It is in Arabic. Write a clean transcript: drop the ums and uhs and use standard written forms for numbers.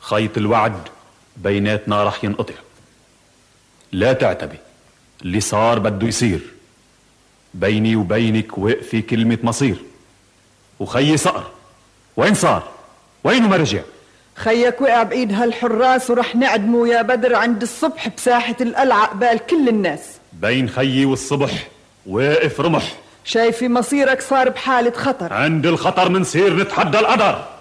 خيط الوعد بيناتنا رح ينقطع. لا تعتبي، اللي صار بده يصير. بيني وبينك وقفي كلمة مصير. وخيي صقر وين صار؟ وينه ما رجع؟ خيك وقع بإيد هالحراس ورح نعدمه يا بدر عند الصبح بساحة القلعة قبال كل الناس. بين خيي والصبح واقف رمح. شايفي مصيرك صار بحالة خطر. عند الخطر منصير نتحدى القدر.